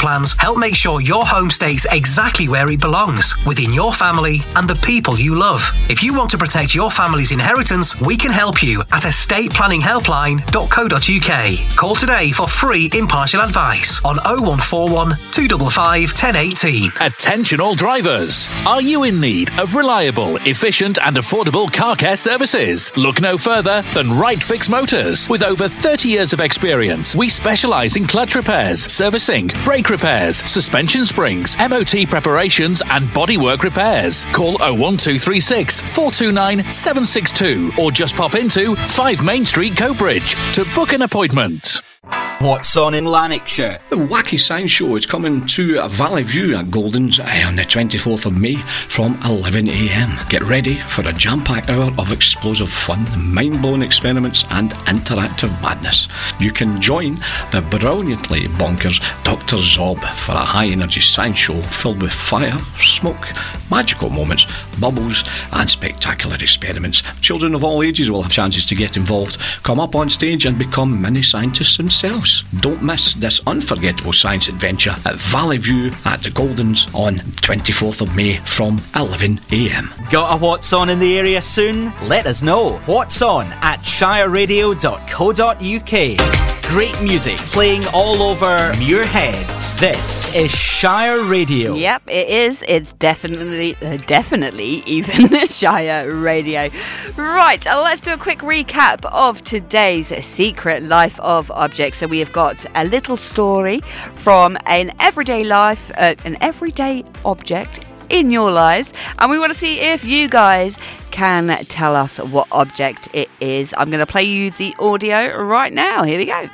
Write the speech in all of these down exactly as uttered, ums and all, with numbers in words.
plans help make sure your home stays exactly where it belongs, within your family and the people you love. If you want to protect your family's inheritance, we can help you at estate planning helpline dot co dot uk. Call today for free impartial advice on oh one four one, two five five, one oh one eight. Attention all drivers. Are you in need of reliable, efficient and affordable car care services? Look no further than Right Fix Motors. With over thirty years of experience, we specialise in clutch repairs, servicing, brake repairs, suspension springs, M O T preparations and bodywork repairs. Call oh one two three six, four two nine, seven six two or just pop into five Main Street, Coatbridge to book an appointment. What's on in Lanarkshire? The Wacky Science Show is coming to Valley View at Goldens on the twenty-fourth of May from eleven a m. Get ready for a jam-packed hour of explosive fun, mind-blowing experiments and interactive madness. You can join the brilliantly bonkers Doctor Zob for a high-energy science show filled with fire, smoke, magical moments, bubbles and spectacular experiments. Children of all ages will have chances to get involved, come up on stage and become mini-scientists themselves. Don't miss this unforgettable science adventure at Valley View at the Goldens on twenty-fourth of May from eleven a m. Got a What's On in the area soon? Let us know. What's On at shire radio dot co dot uk. Great music playing all over Muirhead. This is Shire Radio. Yep, it is. It's definitely, uh, definitely even Shire Radio. Right, uh, let's do a quick recap of today's Secret Life of Objects. So we have got a little story from an everyday life, uh, an everyday object in your lives, and we want to see if you guys can tell us what object it is. I'm going to play you the audio right now. Here we go.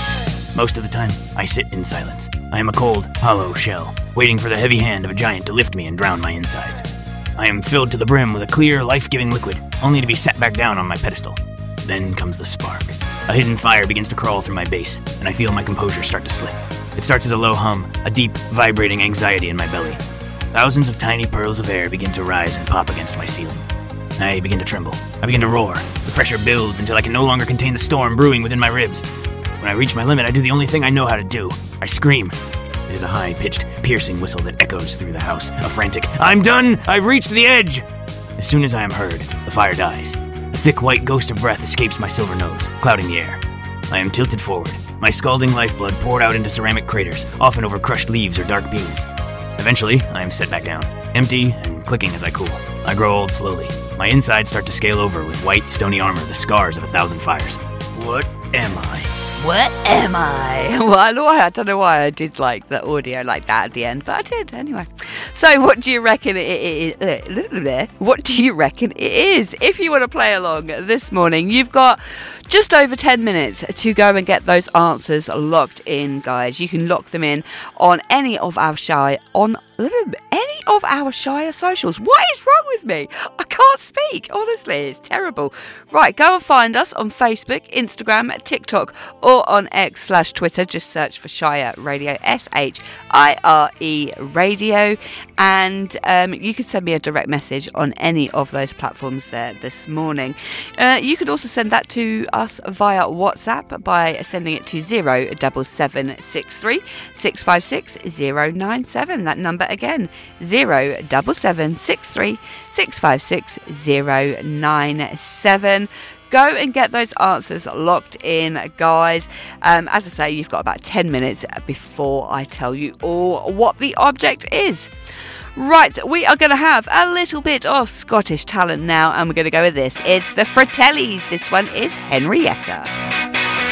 Most of the time, I sit in silence. I am a cold, hollow shell, waiting for the heavy hand of a giant to lift me and drown my insides. I am filled to the brim with a clear, life-giving liquid, only to be set back down on my pedestal. Then comes the spark. A hidden fire begins to crawl through my base, and I feel my composure start to slip. It starts as a low hum, a deep, vibrating anxiety in my belly. Thousands of tiny pearls of air begin to rise and pop against my ceiling. I begin to tremble. I begin to roar. The pressure builds until I can no longer contain the storm brewing within my ribs. When I reach my limit, I do the only thing I know how to do. I scream. It is a high-pitched, piercing whistle that echoes through the house. A frantic, "I'm done! I've reached the edge!" As soon as I am heard, the fire dies. A thick white ghost of breath escapes my silver nose, clouding the air. I am tilted forward, my scalding lifeblood poured out into ceramic craters, often over crushed leaves or dark beans. Eventually, I am set back down, empty and clicking as I cool. I grow old slowly. My insides start to scale over with white, stony armor, the scars of a thousand fires. What am I? What am I? Well, I, know why, I don't know why I did like the audio like that at the end, but I did anyway. So what do you reckon it is? What do you reckon it is? If you want to play along this morning, you've got just over ten minutes to go and get those answers locked in, guys. You can lock them in on any of our Shire, on any of our Shire socials. What is wrong with me? I can't speak, honestly, it's terrible. Right, go and find us on Facebook, Instagram, TikTok, or on X slash Twitter. Just search for Shire Radio, S H I R E Radio, and um, you can send me a direct message on any of those platforms there this morning. Uh, you could also send that to us via WhatsApp by sending it to zero seven seven six three, six five six, zero nine seven. That number again, zero seven seven six three, six five six, zero nine seven. Go and get those answers locked in, guys. Um, as I say, you've got about ten minutes before I tell you all what the object is. Right, we are going to have a little bit of Scottish talent now, and we're going to go with this. It's the Fratellis. This one is Henrietta.